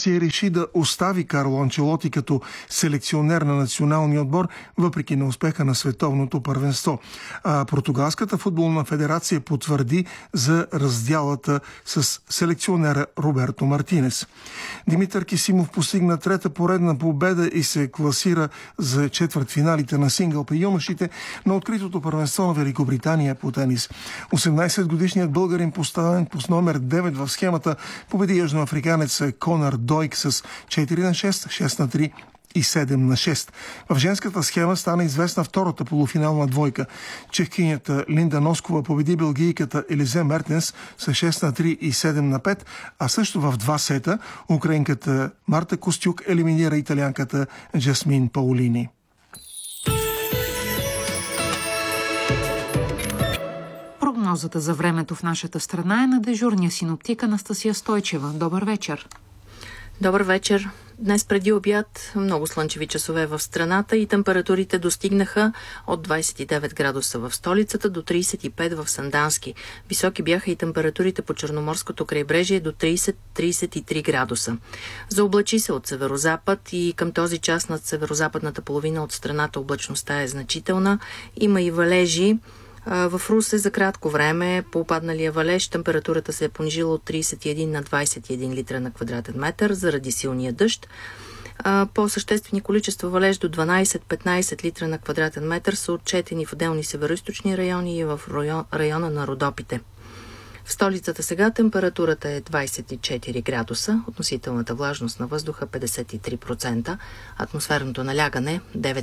федерация реши да остави Карло Анчелоти като селекционер на националния отбор, въпреки неуспеха на световното първенство. А Португалската футболна федерация потвърди за раздялата с селекционера Роберто Мартинес. Димитър Кисимов постигна трета поредна победа и се класира за четвъртфиналите на сингъл при юношите на откритото първенство на Великобритания по тенис. 18-годишният българин, поставен по номер 9 в схемата, победи южноафриканец Конър Дойк с 4-6, 6-3 и 7-6. В женската схема стана известна втората полуфинална двойка. Чехкинята Линда Носкова победи белгийката Елизе Мертенс с 6-3 и 7-5, а също в два сета украинката Марта Костюк елиминира италианката Джасмин Паулини. Прогнозата за времето в нашата страна е на дежурния синоптик Анастасия Стойчева. Добър вечер! Добър вечер! Днес преди обяд много слънчеви часове в страната и температурите достигнаха от 29 градуса в столицата до 35 в Сандански. Високи бяха и температурите по Черноморското крайбрежие до 30-33 градуса. Заоблачи се от северозапад и към този час над северозападната половина от страната облачността е значителна. Има и валежи. В Русе за кратко време по падналия валеж температурата се е понижила от 31 на 21 литра на квадратен метър заради силния дъжд. По-съществени количества валеж до 12-15 литра на квадратен метър са отчетени в отделни североизточни райони и в района на Родопите. В столицата сега температурата е 24 градуса, относителната влажност на въздуха 53%, атмосферното налягане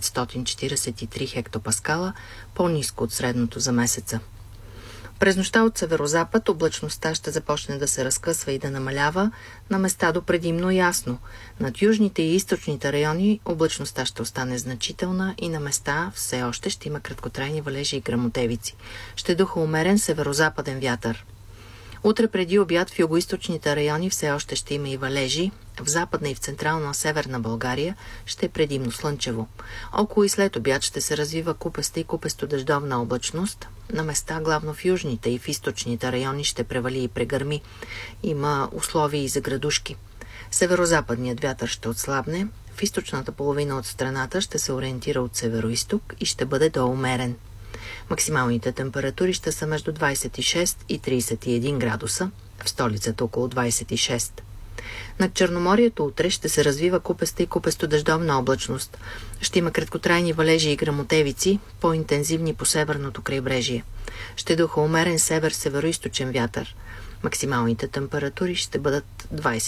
943 хектопаскала, по-ниско от средното за месеца. През нощта от северозапад облачността ще започне да се разкъсва и да намалява, на места до предимно ясно. Над южните и източните райони облачността ще остане значителна и на места все още ще има краткотрайни валежи и гръмотевици. Ще духа умерен северозападен вятър. Утре преди обяд в югоизточните райони все още ще има и валежи. В западна и в централна северна България ще е предимно слънчево. Около и след обяд ще се развива купеста и купесто-дъждовна облачност. На места, главно в южните и в източните райони, ще превали и прегърми. Има условия и за градушки. Северозападният вятър ще отслабне. В източната половина от страната ще се ориентира от североизток и ще бъде доумерен. Максималните температури ще са между 26 и 31 градуса, в столицата около 26. Над Черноморието утре ще се развива купеста и купесто-дъждовна облачност. Ще има краткотрайни валежи и гръмотевици, по-интензивни по северното крайбрежие. Ще духа умерен север-североизточен вятър. Максималните температури ще бъдат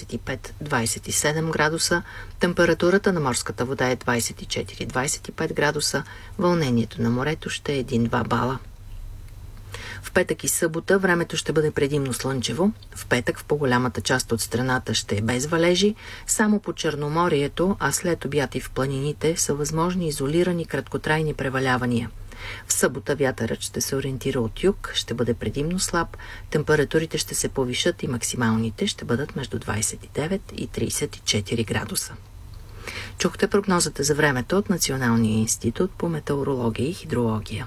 25-27 градуса, температурата на морската вода е 24-25 градуса, вълнението на морето ще е 1-2 бала. В петък и събота времето ще бъде предимно слънчево. В петък в по-голямата част от страната ще е без валежи. Само по Черноморието, а след обяд и в планините са възможни изолирани краткотрайни превалявания. В събота вятърът ще се ориентира от юг, ще бъде предимно слаб, температурите ще се повишат и максималните ще бъдат между 29 и 34 градуса. Чухте прогнозата за времето от Националния институт по метеорология и хидрология.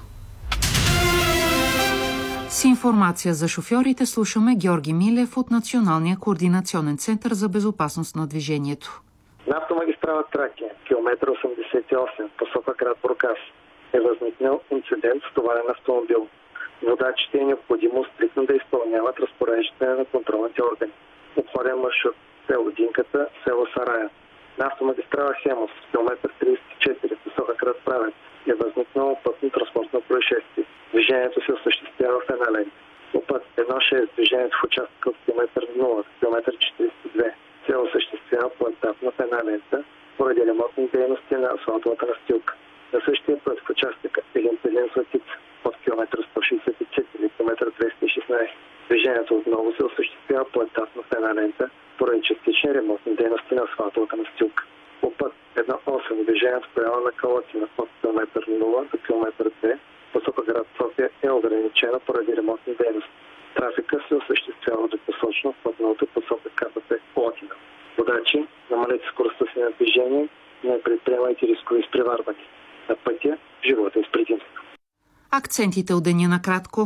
С информация за шофьорите слушаме Георги Милев от Националния координационен център за безопасност на движението. На автомагистрала Тракия, километър 88, посока град Бургас, е възникнал инцидент с товарен автомобил. Водачите е необходимо стриктно да изпълняват разпореждане на контролните органи. Обходен маршрут село Динката, село Сарая. На автомагистрала Хемус, километър 34, посока град Правец, е възникнало пътно-транспортно происшествие. Движението се осъществява в една лента. По път 1.6 движението в участъка от километър 0 до километър 42 се осъществява поетапно в една лента поради ремонтни дейности на асфалтовата настилка. На същия път в участъка Елин Слатица от километър 164 до километър 216 движението отново се осъществява поетапно в една лента поради частични ремонтни дейности на асфалтовата настилка. По път 1.8 движението в района на Калотина от километър 0 до километър 2 посока град София е ограничена поради ремонтни дейности. Трафика се осъществява двупосочно в пътната посока КПП Лотина. Водачи, намалете скоростта си на движение, не предприемайте рискови изпреварвания. На пътя живота е с предимство. Акцентите от деня накратко.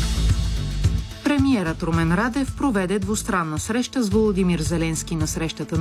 Премиерът Румен Радев проведе двустранна среща с Володимир Зеленски на срещата